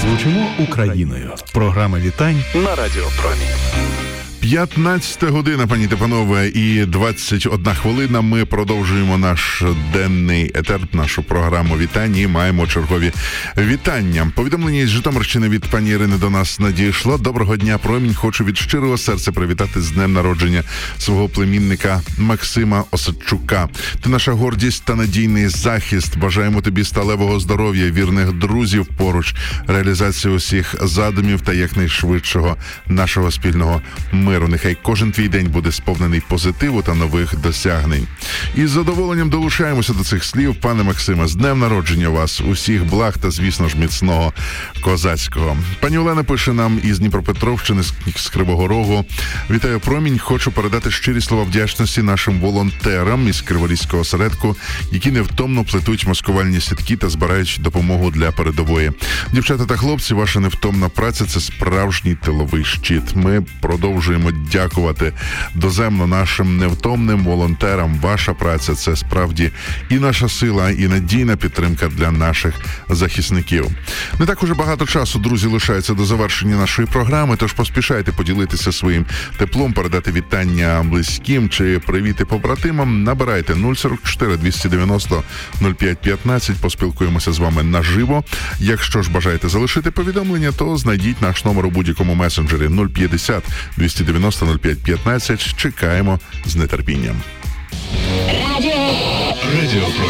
Звучимо Україною. Програма вітань на Радіо Промінь. 15 година, пані та панове, і 21 хвилина. Ми продовжуємо наш денний етер, нашу програму вітань і маємо чергові вітання. Повідомлення із Житомирщини від пані Ірини до нас надійшло. Доброго дня, Промінь. Хочу від щирого серця привітати з днем народження свого племінника Максима Осадчука. Ти наша гордість та надійний захист. Бажаємо тобі сталевого здоров'я, вірних друзів поруч, реалізації усіх задумів та якнайшвидшого нашого спільного миру. Нехай кожен твій день буде сповнений позитиву та нових досягнень. І з задоволенням долучаємося до цих слів. Пане Максиме, з днем народження вас, усіх благ та, звісно ж, міцного козацького. Пані Олена пише нам із Дніпропетровщини, з Кривого Рогу. Вітаю, Промінь. Хочу передати щирі слова вдячності нашим волонтерам із Криворізького осередку, які невтомно плетуть маскувальні сітки та збирають допомогу для передової. Дівчата та хлопці, ваша невтомна праця – це справжній тиловий щит. Ми продовжуємо дякувати доземно нашим невтомним волонтерам. Ваша праця – це справді і наша сила, і надійна підтримка для наших захисників. Не так уже багато часу, друзі, лишається до завершення нашої програми, тож поспішайте поділитися своїм теплом, передати вітання близьким чи привіти побратимам. Набирайте 044 290 05 15, поспілкуємося з вами наживо. Якщо ж бажаєте залишити повідомлення, то знайдіть наш номер у будь-якому месенджері 050 290 05 15. Чекаємо з нетерпінням. Радіо